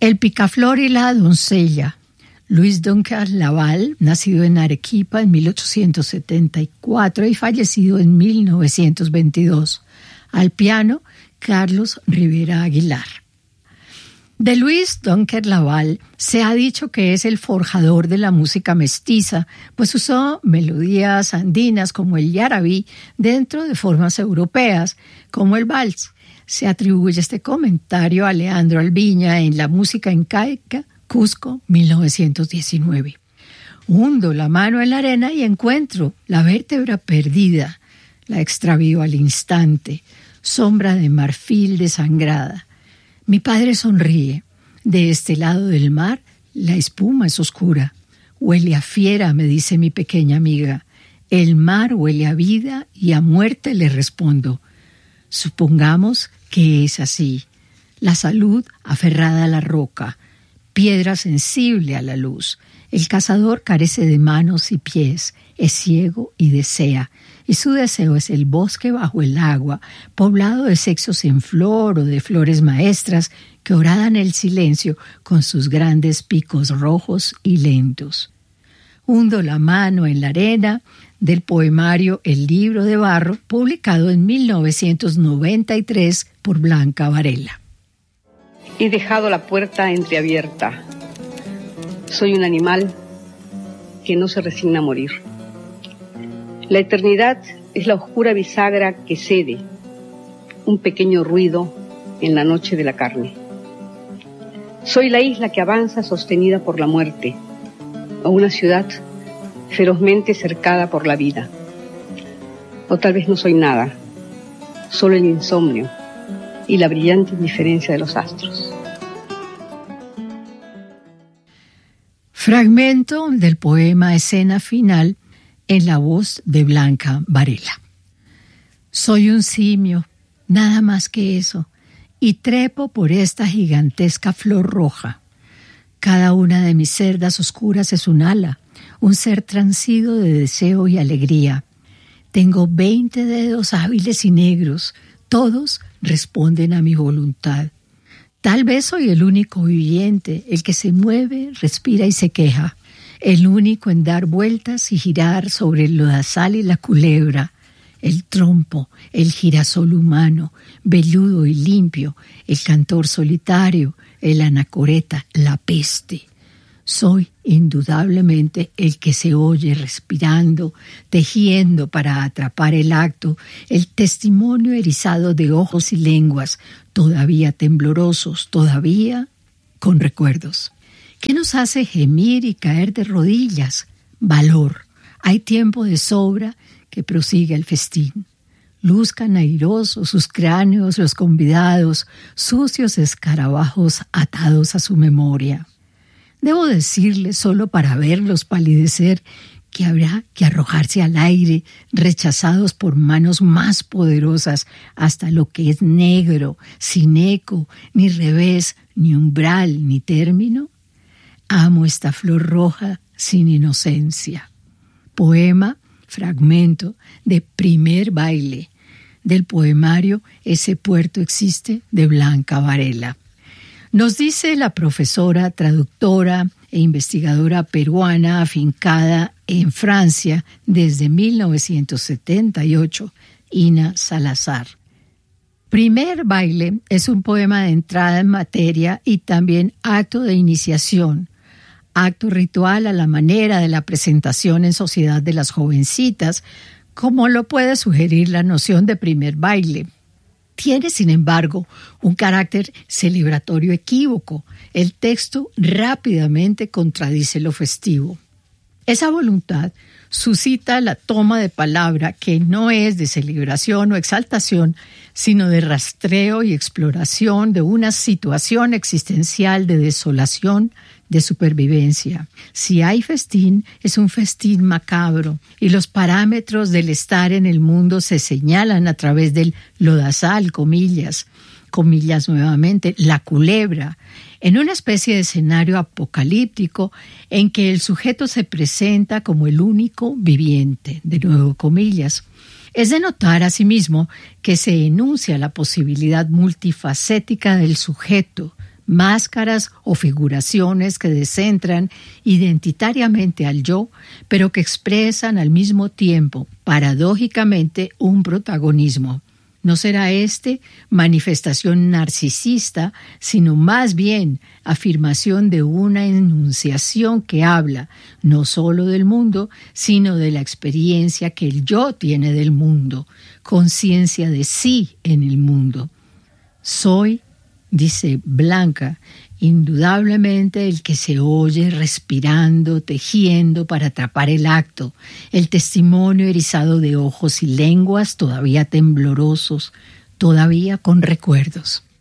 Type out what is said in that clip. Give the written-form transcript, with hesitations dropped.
El picaflor y la doncella. Luis Dunker Laval, nacido en Arequipa en 1874 y fallecido en 1922. Al piano, Carlos Rivera Aguilar. De Luis Dunker Laval se ha dicho que es el forjador de la música mestiza, pues usó melodías andinas como el yarabí dentro de formas europeas, como el vals. Se atribuye este comentario a Leandro Albiña en La música incaica, Cusco, 1919. Hundo la mano en la arena y encuentro la vértebra perdida, la extravío al instante, sombra de marfil desangrada. Mi padre sonríe. De este lado del mar, la espuma es oscura. Huele a fiera, me dice mi pequeña amiga. El mar huele a vida y a muerte, le respondo. Supongamos que es así. La salud aferrada a la roca, piedra sensible a la luz. El cazador carece de manos y pies, es ciego y desea, y su deseo es el bosque bajo el agua, poblado de sexos en flor o de flores maestras que horadan el silencio con sus grandes picos rojos y lentos. Hundo la mano en la arena, del poemario El libro de barro, publicado en 1993 por Blanca Varela. He dejado la puerta entreabierta. Soy un animal que no se resigna a morir. La eternidad es la oscura bisagra que cede, un pequeño ruido en la noche de la carne. Soy la isla que avanza sostenida por la muerte, o una ciudad ferozmente cercada por la vida. O tal vez no soy nada, solo el insomnio y la brillante indiferencia de los astros. Fragmento del poema Escena Final en la voz de Blanca Varela. Soy un simio, nada más que eso, y trepo por esta gigantesca flor roja. Cada una de mis cerdas oscuras es un ala, un ser transido de deseo y alegría. Tengo 20 dedos hábiles y negros, todos responden a mi voluntad. Tal vez soy el único viviente, el que se mueve, respira y se queja, el único en dar vueltas y girar sobre el lodazal y la culebra, el trompo, el girasol humano, velludo y limpio, el cantor solitario, el anacoreta, la peste. Soy indudablemente el que se oye respirando, tejiendo para atrapar el acto, el testimonio erizado de ojos y lenguas, todavía temblorosos, todavía con recuerdos. ¿Qué nos hace gemir y caer de rodillas? Valor. Hay tiempo de sobra que prosigue el festín. Luzcan airosos sus cráneos los convidados, sucios escarabajos atados a su memoria. Debo decirle, solo para verlos palidecer, que habrá que arrojarse al aire, rechazados por manos más poderosas, hasta lo que es negro, sin eco, ni revés, ni umbral, ni término. Amo esta flor roja sin inocencia. Poema, fragmento de Primer baile, del poemario Ese puerto existe, de Blanca Varela. Nos dice la profesora, traductora e investigadora peruana afincada en Francia desde 1978, Ina Salazar. Primer baile es un poema de entrada en materia y también acto de iniciación, acto ritual a la manera de la presentación en sociedad de las jovencitas, como lo puede sugerir la noción de primer baile. Tiene, sin embargo, un carácter celebratorio equívoco. El texto rápidamente contradice lo festivo. Esa voluntad suscita la toma de palabra que no es de celebración o exaltación, sino de rastreo y exploración de una situación existencial de desolación, de supervivencia. Si hay festín, es un festín macabro, y los parámetros del estar en el mundo se señalan a través del lodazal, comillas nuevamente, la culebra, en una especie de escenario apocalíptico en que el sujeto se presenta como el único viviente, de nuevo comillas. Es de notar asimismo que se enuncia la posibilidad multifacética del sujeto, máscaras o figuraciones que descentran identitariamente al yo, pero que expresan al mismo tiempo, paradójicamente, un protagonismo. No será manifestación narcisista, sino más bien afirmación de una enunciación que habla no solo del mundo, sino de la experiencia que el yo tiene del mundo, conciencia de sí en el mundo. Soy, dice Blanca, indudablemente el que se oye respirando, tejiendo para atrapar el acto, el testimonio erizado de ojos y lenguas todavía temblorosos, todavía con recuerdos.